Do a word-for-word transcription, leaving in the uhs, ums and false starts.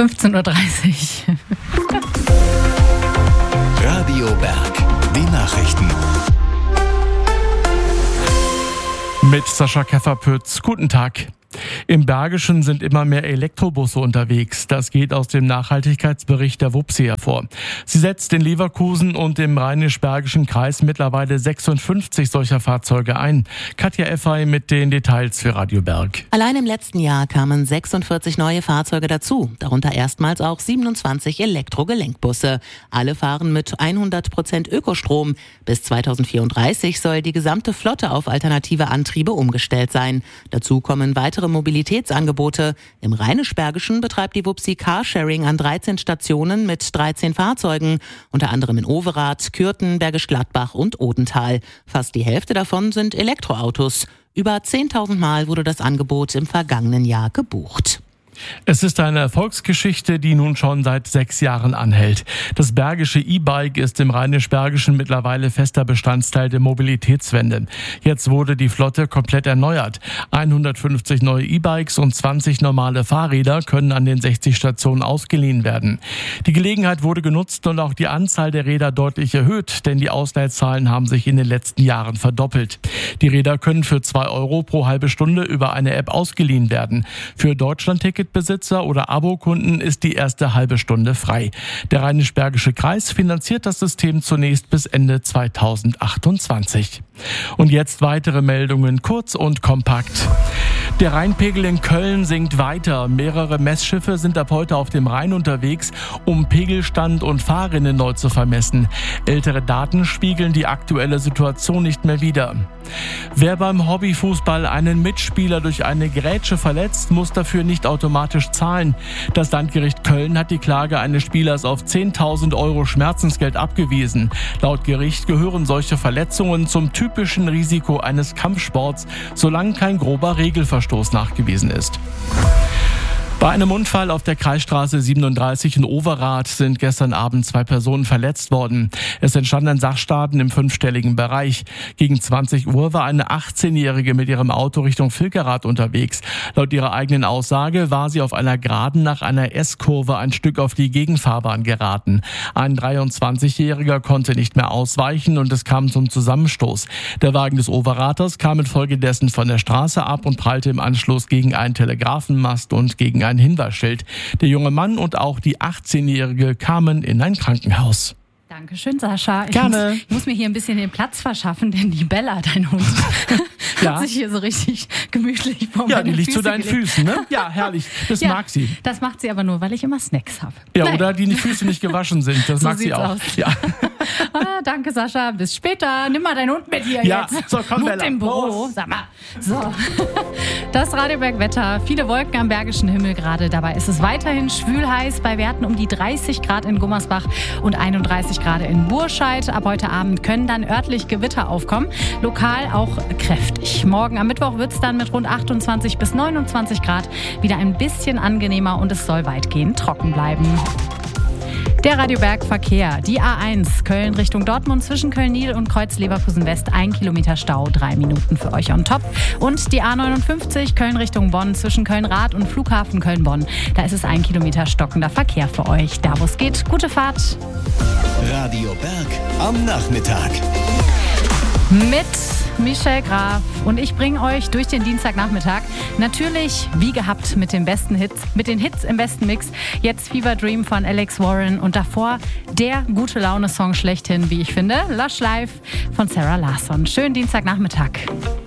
fünfzehn Uhr dreißig. Radio Berg, die Nachrichten. Mit Sascha Kefferpütz. Guten Tag. Im Bergischen sind immer mehr Elektrobusse unterwegs. Das geht aus dem Nachhaltigkeitsbericht der WUPSI hervor. Sie setzt in Leverkusen und im Rheinisch-Bergischen Kreis mittlerweile sechsundfünfzig solcher Fahrzeuge ein. Katja Effay mit den Details für Radio Berg. Allein im letzten Jahr kamen sechsundvierzig neue Fahrzeuge dazu, darunter erstmals auch siebenundzwanzig Elektrogelenkbusse. Alle fahren mit hundert Prozent Ökostrom. Bis zweitausendvierunddreißig soll die gesamte Flotte auf alternative Antriebe umgestellt sein. Dazu kommen weitere Mobilitätsangebote. Im Rheinisch-Bergischen betreibt die WUPSI Carsharing an dreizehn Stationen mit dreizehn Fahrzeugen, unter anderem in Overath, Kürten, Bergisch Gladbach und Odenthal. Fast die Hälfte davon sind Elektroautos. Über zehntausend Mal wurde das Angebot im vergangenen Jahr gebucht. Es ist eine Erfolgsgeschichte, die nun schon seit sechs Jahren anhält. Das bergische E-Bike ist im Rheinisch-Bergischen mittlerweile fester Bestandteil der Mobilitätswende. Jetzt wurde die Flotte komplett erneuert. hundertfünfzig neue E-Bikes und zwanzig normale Fahrräder können an den sechzig Stationen ausgeliehen werden. Die Gelegenheit wurde genutzt und auch die Anzahl der Räder deutlich erhöht, denn die Ausleihzahlen haben sich in den letzten Jahren verdoppelt. Die Räder können für zwei Euro pro halbe Stunde über eine App ausgeliehen werden. Für Deutschland-Ticket Besitzer oder Abokunden ist die erste halbe Stunde frei. Der Rheinisch-Bergische Kreis finanziert das System zunächst bis Ende zweitausendachtundzwanzig. Und jetzt weitere Meldungen, kurz und kompakt. Der Rheinpegel in Köln sinkt weiter. Mehrere Messschiffe sind ab heute auf dem Rhein unterwegs, um Pegelstand und Fahrrinnen neu zu vermessen. Ältere Daten spiegeln die aktuelle Situation nicht mehr wider. Wer beim Hobbyfußball einen Mitspieler durch eine Grätsche verletzt, muss dafür nicht automatisch zahlen. Das Landgericht Köln hat die Klage eines Spielers auf zehntausend Euro Schmerzensgeld abgewiesen. Laut Gericht gehören solche Verletzungen zum typischen Risiko eines Kampfsports, solange kein grober Regelverstoß nachgewiesen ist. Bei einem Unfall auf der Kreisstraße siebenunddreißig in Overath sind gestern Abend zwei Personen verletzt worden. Es entstand ein Sachschaden im fünfstelligen Bereich. Gegen zwanzig Uhr war eine achtzehnjährige mit ihrem Auto Richtung Vilkerath unterwegs. Laut ihrer eigenen Aussage war sie auf einer Geraden nach einer S-Kurve ein Stück auf die Gegenfahrbahn geraten. Ein dreiundzwanzigjähriger konnte nicht mehr ausweichen und es kam zum Zusammenstoß. Der Wagen des Overathers kam infolgedessen von der Straße ab und prallte im Anschluss gegen einen Telegrafenmast und gegen ein Hinweisschild. Der junge Mann und auch die achtzehnjährige kamen in ein Krankenhaus. Dankeschön, Sascha. Ich Gerne. Muss, ich muss mir hier ein bisschen den Platz verschaffen, denn die Bella, dein Hund, Ja. hat sich hier so richtig gemütlich vor Ja, meine die liegt Füße zu deinen gelegt. Füßen, ne? Ja, herrlich. Das Ja, mag sie. Das macht sie aber nur, weil ich immer Snacks habe. Ja, oder die Füße nicht gewaschen sind. Das So mag sie sieht's auch. aus. Ja. Ah, danke, Sascha. Bis später. Nimm mal deinen Hund mit hier Ja, jetzt. so, komm, Mut Bella, im Büro. los. Sag mal. So. Das Radioberg-Wetter. Viele Wolken am bergischen Himmel gerade. Dabei ist es weiterhin schwül heiß bei Werten um die dreißig Grad in Gummersbach und einunddreißig Grad in Burscheid. Ab heute Abend können dann örtlich Gewitter aufkommen. Lokal auch kräftig. Morgen am Mittwoch wird es dann mit rund achtundzwanzig bis neunundzwanzig Grad wieder ein bisschen angenehmer und es soll weitgehend trocken bleiben. Der Radioberg-Verkehr. Die A eins Köln Richtung Dortmund zwischen Köln-Niel und Kreuz-Leverkusen-West. Ein Kilometer Stau, drei Minuten für euch on top. Und die A neunundfünfzig Köln Richtung Bonn zwischen Köln-Rath und Flughafen Köln-Bonn. Da ist es ein Kilometer stockender Verkehr für euch. Da wo es geht, gute Fahrt. Radio Berg am Nachmittag. Mit Michelle Graf und ich bringe euch durch den Dienstagnachmittag natürlich wie gehabt mit den besten Hits, mit den Hits im besten Mix. Jetzt Fever Dream von Alex Warren und davor der gute Laune Song schlechthin, wie ich finde, Lush Life von Sarah Larsson. Schönen Dienstagnachmittag.